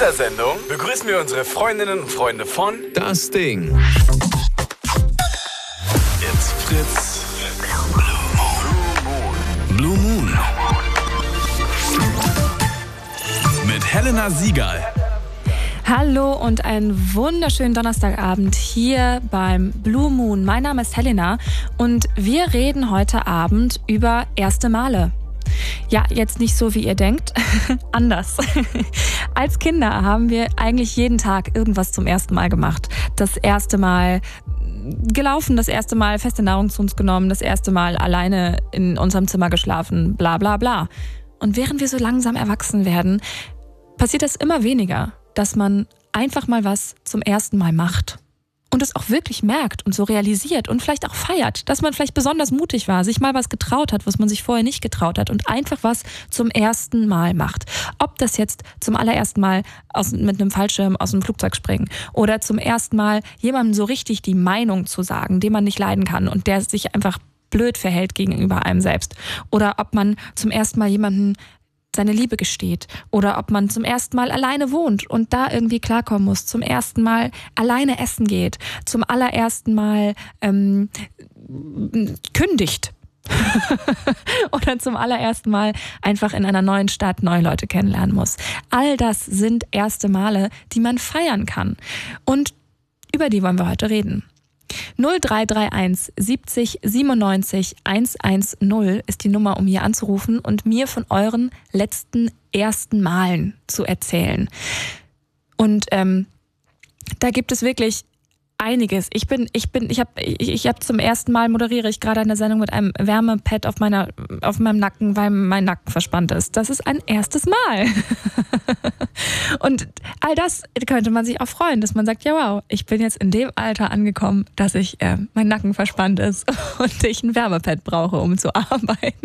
dieser Sendung begrüßen wir unsere Freundinnen und Freunde von Das Ding. It's Fritz Blue Moon mit Helena Siegal. Hallo und einen wunderschönen Donnerstagabend hier beim Blue Moon. Mein Name ist Helena und wir reden heute Abend über erste Male. Ja, jetzt nicht so, wie ihr denkt, anders. Als Kinder haben wir eigentlich jeden Tag irgendwas zum ersten Mal gemacht. Das erste Mal gelaufen, das erste Mal feste Nahrung zu uns genommen, das erste Mal alleine in unserem Zimmer geschlafen, bla bla bla. Und während wir so langsam erwachsen werden, passiert das immer weniger, dass man einfach mal was zum ersten Mal macht. Und es auch wirklich merkt und so realisiert und vielleicht auch feiert, dass man vielleicht besonders mutig war, sich mal was getraut hat, was man sich vorher nicht getraut hat und einfach was zum ersten Mal macht. Ob das jetzt zum allerersten Mal mit einem Fallschirm aus dem Flugzeug springen oder zum ersten Mal jemandem so richtig die Meinung zu sagen, den man nicht leiden kann und der sich einfach blöd verhält gegenüber einem selbst. Oder ob man zum ersten Mal jemanden seine Liebe gesteht oder ob man zum ersten Mal alleine wohnt und da irgendwie klarkommen muss, zum ersten Mal alleine essen geht, zum allerersten Mal kündigt oder zum allerersten Mal einfach in einer neuen Stadt neue Leute kennenlernen muss. All das sind erste Male, die man feiern kann und über die wollen wir heute reden. 0331 70 97 110 ist die Nummer, um hier anzurufen und mir von euren letzten ersten Malen zu erzählen. Und da gibt es wirklich einiges. Ich habe zum ersten Mal moderiere ich gerade eine Sendung mit einem Wärmepad auf meinem Nacken, weil mein Nacken verspannt ist. Das ist ein erstes Mal. Und all das könnte man sich auch freuen, dass man sagt, ja wow, ich bin jetzt in dem Alter angekommen, dass ich mein Nacken verspannt ist und ich ein Wärmepad brauche, um zu arbeiten.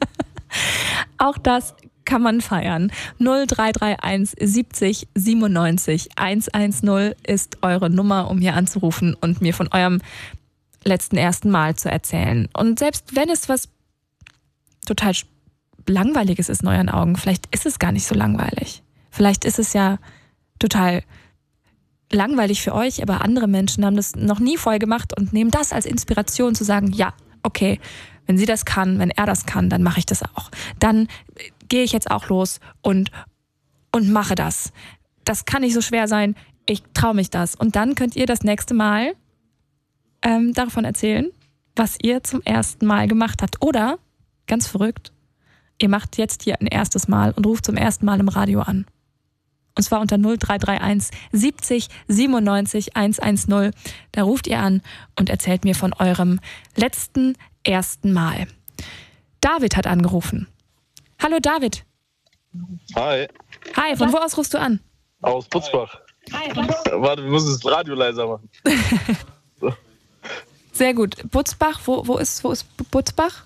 Auch das kann man feiern. 0331 70 97 110 ist eure Nummer, um hier anzurufen und mir von eurem letzten ersten Mal zu erzählen. Und selbst wenn es was total Langweiliges ist in euren Augen, vielleicht ist es gar nicht so langweilig. Vielleicht ist es ja total langweilig für euch, aber andere Menschen haben das noch nie vorher gemacht und nehmen das als Inspiration zu sagen, ja, okay, wenn sie das kann, wenn er das kann, dann mache ich das auch. Dann gehe ich jetzt auch los und mache das. Das kann nicht so schwer sein, ich traue mich das. Und dann könnt ihr das nächste Mal davon erzählen, was ihr zum ersten Mal gemacht habt. Oder, ganz verrückt, ihr macht jetzt hier ein erstes Mal und ruft zum ersten Mal im Radio an. Und zwar unter 0331 70 97 110. Da ruft ihr an und erzählt mir von eurem letzten ersten Mal. David hat angerufen. Hallo David. Hi. Hi, von wo aus rufst du an? Aus Butzbach. Hi. Warte, wir müssen das Radio leiser machen. So. Sehr gut. Butzbach, wo ist Butzbach?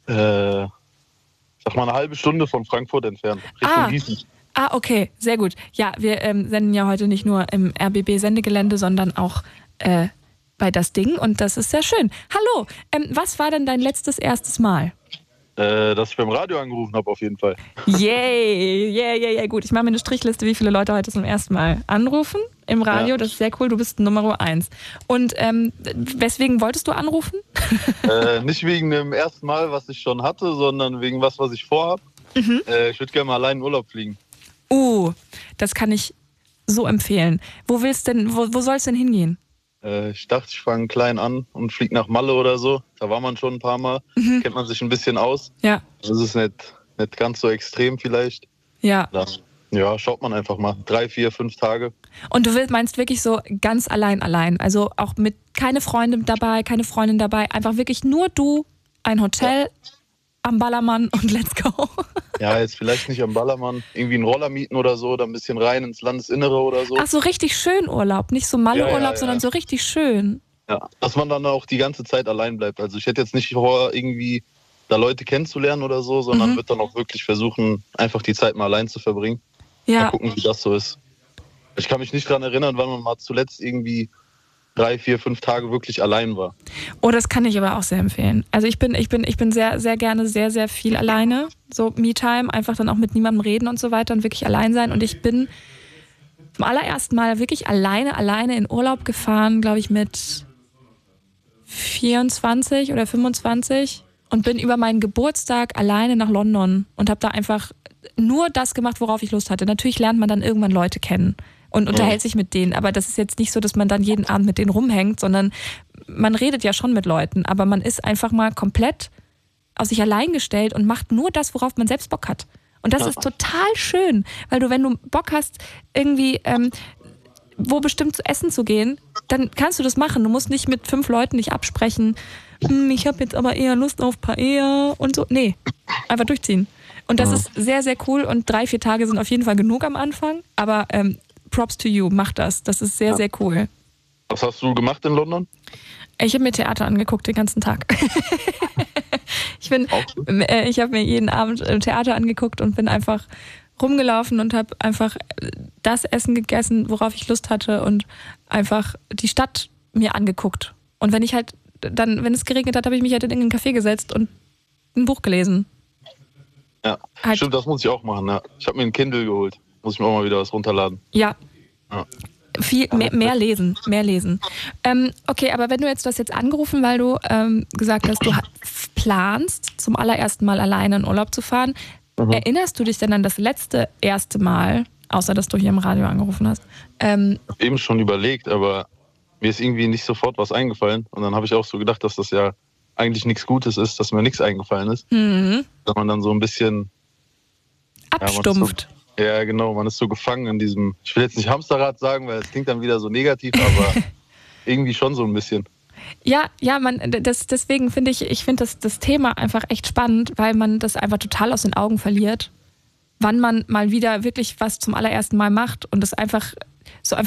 Sag mal eine halbe Stunde von Frankfurt entfernt. Richtung Gießen. Okay, sehr gut. Ja, wir senden ja heute nicht nur im RBB-Sendegelände, sondern auch bei Das Ding und das ist sehr schön. Hallo, was war denn dein erstes Mal? Dass ich beim Radio angerufen habe, auf jeden Fall. Yay. Gut, ich mache mir eine Strichliste, wie viele Leute heute zum ersten Mal anrufen im Radio. Ja. Das ist sehr cool, du bist Nummer 1. Und weswegen wolltest du anrufen? Nicht wegen dem ersten Mal, was ich schon hatte, sondern wegen was ich vorhabe. Mhm. Ich würde gerne mal allein in Urlaub fliegen. Das kann ich so empfehlen. Wo soll es denn hingehen? Ich dachte, ich fange klein an und fliege nach Malle oder so. Da war man schon ein paar Mal. Kennt man sich ein bisschen aus. Ja. Das ist nicht ganz so extrem vielleicht. Ja. Dann, ja, schaut man einfach mal. 3, 4, 5 Tage. Und du meinst wirklich so ganz allein? Also auch mit keine Freundin dabei. Einfach wirklich nur du, ein Hotel am Ballermann und let's go. Ja, jetzt vielleicht nicht am Ballermann. Irgendwie einen Roller mieten oder so, dann ein bisschen rein ins Landesinnere oder so. Ach, so richtig schön Urlaub. Nicht so Malle-Urlaub, sondern so richtig schön. Ja, dass man dann auch die ganze Zeit allein bleibt. Also ich hätte jetzt nicht vor, irgendwie da Leute kennenzulernen oder so, sondern würde dann auch wirklich versuchen, einfach die Zeit mal allein zu verbringen. Ja. Mal gucken, wie das so ist. Ich kann mich nicht daran erinnern, wann man mal zuletzt irgendwie 3, 4, 5 Tage wirklich allein war. Oh, das kann ich aber auch sehr empfehlen. Also ich bin sehr, sehr gerne sehr, sehr viel alleine. So Me-Time, einfach dann auch mit niemandem reden und so weiter und wirklich allein sein. Und ich bin zum allerersten Mal wirklich alleine in Urlaub gefahren, glaube ich mit 24 oder 25 und bin über meinen Geburtstag alleine nach London und habe da einfach nur das gemacht, worauf ich Lust hatte. Natürlich lernt man dann irgendwann Leute kennen und unterhält sich mit denen, aber das ist jetzt nicht so, dass man dann jeden Abend mit denen rumhängt, sondern man redet ja schon mit Leuten, aber man ist einfach mal komplett auf sich allein gestellt und macht nur das, worauf man selbst Bock hat. Und das ist total schön, weil wenn du Bock hast, irgendwie wo bestimmt zu essen zu gehen, dann kannst du das machen. Du musst nicht mit 5 Leuten dich absprechen. Ich habe jetzt aber eher Lust auf Paella und so. Nee, einfach durchziehen. Und das ist sehr, sehr cool und 3-4 Tage sind auf jeden Fall genug am Anfang. Aber Props to you, mach das. Das ist sehr, sehr cool. Was hast du gemacht in London? Ich habe mir Theater angeguckt den ganzen Tag. Ich habe mir jeden Abend Theater angeguckt und bin einfach rumgelaufen und habe einfach das Essen gegessen, worauf ich Lust hatte und einfach die Stadt mir angeguckt. Und wenn es geregnet hat, habe ich mich halt in irgendeinen Café gesetzt und ein Buch gelesen. Ja, stimmt, das muss ich auch machen. Ja. Ich habe mir ein Kindle geholt. Muss ich mir auch mal wieder was runterladen. Ja. Mehr lesen. Okay, aber wenn du das jetzt angerufen, weil du gesagt hast, du planst, zum allerersten Mal alleine in Urlaub zu fahren, erinnerst du dich denn an das erste Mal, außer dass du hier im Radio angerufen hast? Ich habe eben schon überlegt, aber mir ist irgendwie nicht sofort was eingefallen. Und dann habe ich auch so gedacht, dass das ja eigentlich nichts Gutes ist, dass mir nichts eingefallen ist. Dass man dann so ein bisschen abstumpft. Ja, genau, man ist so gefangen in diesem, ich will jetzt nicht Hamsterrad sagen, weil es klingt dann wieder so negativ, aber irgendwie schon so ein bisschen. Ja, deswegen finde ich das Thema einfach echt spannend, weil man das einfach total aus den Augen verliert, wann man mal wieder wirklich was zum allerersten Mal macht und das einfach so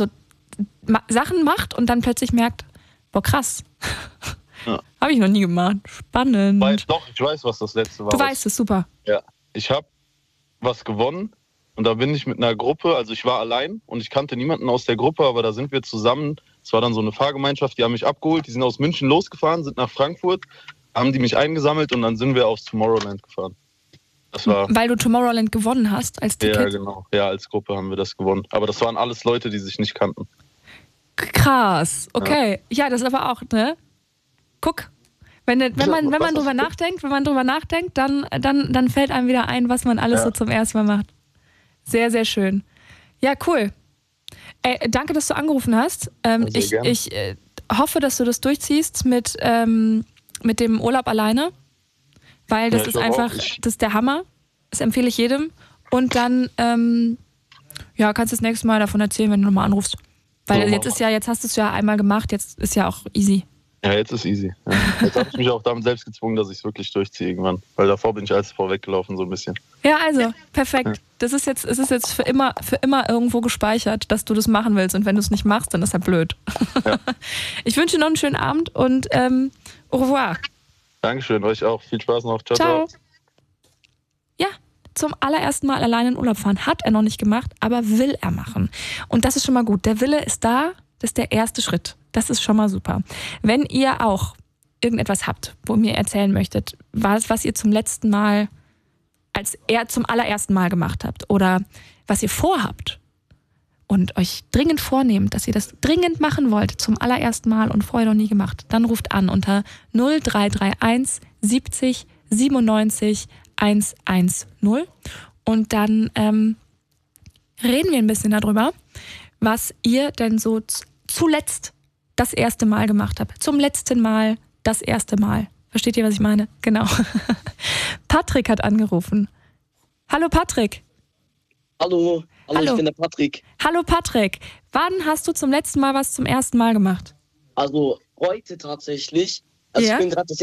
Sachen macht und dann plötzlich merkt, boah krass, habe ich noch nie gemacht, spannend. Ich weiß, was das letzte war. Du weißt es, super. Ja, ich habe was gewonnen. Und da bin ich mit einer Gruppe, also ich war allein und ich kannte niemanden aus der Gruppe, aber da sind wir zusammen. Es war dann so eine Fahrgemeinschaft, die haben mich abgeholt, die sind aus München losgefahren, sind nach Frankfurt, haben die mich eingesammelt und dann sind wir aufs Tomorrowland gefahren. Das war, weil du Tomorrowland gewonnen hast als Ticket? Ja, genau. Ja, als Gruppe haben wir das gewonnen. Aber das waren alles Leute, die sich nicht kannten. Krass, okay. Ja, das ist aber auch, ne? Guck. Wenn man drüber nachdenkt, dann fällt einem wieder ein, was man alles so zum ersten Mal macht. Sehr, sehr schön. Ja, cool. Danke, dass du angerufen hast. Ich hoffe, dass du das durchziehst mit dem Urlaub alleine, weil das ist einfach, das ist der Hammer. Das empfehle ich jedem. Und dann kannst du das nächste Mal davon erzählen, wenn du nochmal anrufst. Weil jetzt hast du es ja einmal gemacht, jetzt ist ja auch easy. Ja, jetzt ist easy. Ja. Jetzt habe ich mich auch damit selbst gezwungen, dass ich es wirklich durchziehe irgendwann. Weil davor bin ich als vorweggelaufen so ein bisschen. Ja, also, perfekt. Ja. Es ist jetzt für immer irgendwo gespeichert, dass du das machen willst. Und wenn du es nicht machst, dann ist ja blöd. Ja. Ich wünsche dir noch einen schönen Abend und au revoir. Dankeschön, euch auch. Viel Spaß noch. Ciao, ciao. Ja, zum allerersten Mal alleine in Urlaub fahren. Hat er noch nicht gemacht, aber will er machen. Und das ist schon mal gut. Der Wille ist da. Das ist der erste Schritt. Das ist schon mal super. Wenn ihr auch irgendetwas habt, wo ihr mir erzählen möchtet, was ihr zum allerersten Mal gemacht habt oder was ihr vorhabt und euch dringend vornehmt, dass ihr das dringend machen wollt zum allerersten Mal und vorher noch nie gemacht, dann ruft an unter 0331 70 97 110 und dann reden wir ein bisschen darüber, was ihr denn so zuletzt das erste Mal gemacht habt. Zum letzten Mal das erste Mal. Versteht ihr, was ich meine? Genau. Patrick hat angerufen. Hallo Patrick. Hallo, ich bin der Patrick. Hallo Patrick. Wann hast du zum letzten Mal was zum ersten Mal gemacht? Also heute tatsächlich. Also ich bin gerade das